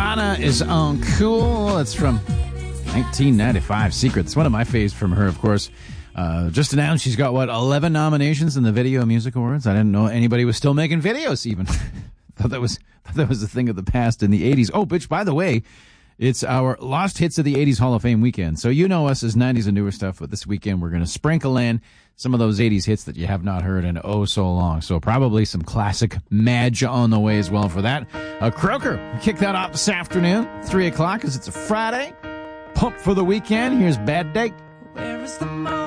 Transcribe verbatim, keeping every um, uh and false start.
Madonna is on Cool. It's from nineteen ninety-five. Secret. It's one of my faves from her, of course. Uh, just announced she's got, what, eleven nominations in the Video Music Awards? I didn't know anybody was still making videos, even. thought that was thought that was a thing of the past in the eighties. Oh, bitch, by the way, it's our Lost Hits of the eighties Hall of Fame weekend. So you know us as nineties and newer stuff, but this weekend we're going to sprinkle in some of those eighties hits that you have not heard in oh so long. So probably some classic Madge on the way as well for that. Uh, Croaker, kick that off this afternoon, three o'clock, because it's a Friday. Pumped for the weekend. Here's Bad Day. Where is the